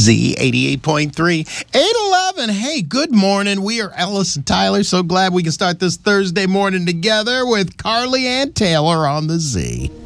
Z 88.3, 811. Hey, good morning. We are Ellis and Tyler. So glad we can start this Thursday morning together with Carly Ann Taylor on the Z.